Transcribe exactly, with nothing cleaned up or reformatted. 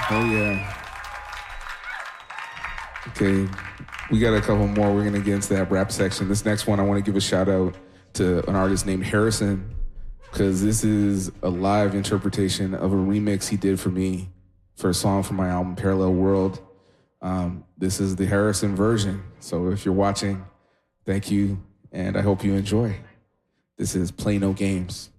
Oh, yeah. Okay, we got a couple more. We're going to get into that rap section. This next one, I want to give a shout out to an artist named Harrison, because this is a live interpretation of a remix he did for me for a song from my album, Parallel World. Um, this is the Harrison version. So if you're watching, thank you, and I hope you enjoy. This is Play No Games.